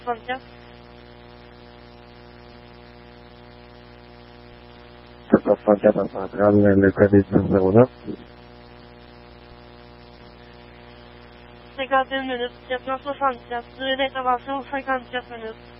34. 1434 à Centrale, le code est 1009. 51 minutes, 464, durée d'intervention 54 minutes.